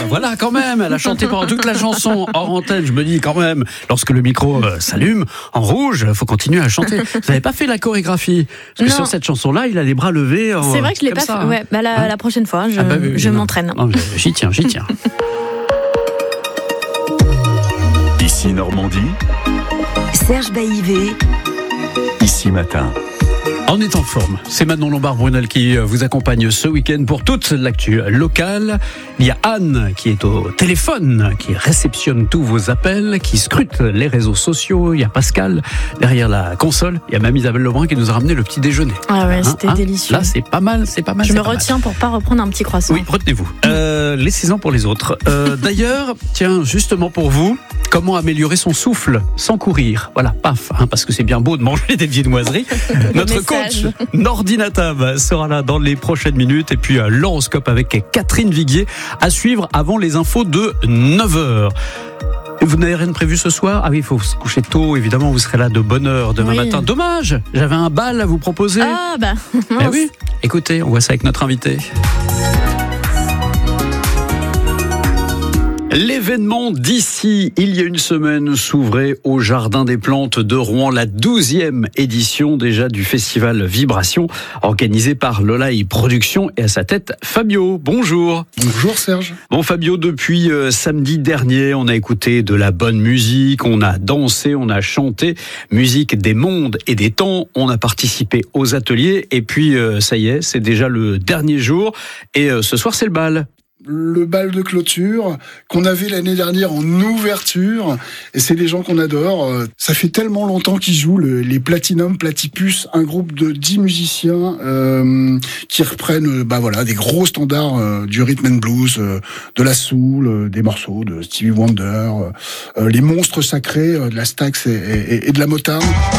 voilà, quand même, elle a chanté pendant toute la chanson hors antenne. Je me dis quand même, lorsque le micro s'allume en rouge, il faut continuer à chanter. Vous n'avez pas fait la chorégraphie? Parce que sur cette chanson-là, il a les bras levés. C'est vrai que je l'ai pas fait. Ouais, la prochaine fois, je m'entraîne. Non, j'y tiens. Ici Normandie, Serge Baillivet, Ici Matin. On est en forme. C'est Manon Lombard-Brunel qui vous accompagne ce week-end pour toute l'actu locale. Il y a Anne qui est au téléphone, qui réceptionne tous vos appels, qui scrute les réseaux sociaux. Il y a Pascal derrière la console. Il y a Mme Isabelle Lebrun qui nous a ramené le petit déjeuner. Ah ouais, c'était délicieux. Là, c'est pas mal. Je me retiens pour pas reprendre un petit croissant. Oui, retenez-vous. Laissez-en pour les autres. D'ailleurs, tiens, justement pour vous, comment améliorer son souffle sans courir? Voilà, paf, parce que c'est bien beau de manger des viennoiseries. Notre coach Nordinatab sera là dans les prochaines minutes. Et puis l'horoscope avec Catherine Viguier à suivre avant les infos de 9h. Vous n'avez rien de prévu ce soir? Ah oui, il faut se coucher tôt, évidemment, vous serez là de bonne heure demain matin. Dommage, j'avais un bal à vous proposer. Ah bah, eh oui. Écoutez, on voit ça avec notre invité. L'événement d'ici, il y a une semaine, s'ouvrait au Jardin des Plantes de Rouen, la 12e édition déjà du festival Vibration, organisé par Lolaï Productions et à sa tête Fabio. Bonjour. Bonjour Serge. Bon Fabio, depuis samedi dernier, on a écouté de la bonne musique, on a dansé, on a chanté, musique des mondes et des temps, on a participé aux ateliers et puis ça y est, c'est déjà le dernier jour et ce soir c'est le bal. Le bal de clôture qu'on avait l'année dernière en ouverture, et c'est des gens qu'on adore. Ça fait tellement longtemps qu'ils jouent les Platinum Platypus, un groupe de 10 musiciens qui reprennent des gros standards du rhythm and blues, de la soul, des morceaux de Stevie Wonder, les monstres sacrés de la Stax et de la Motown.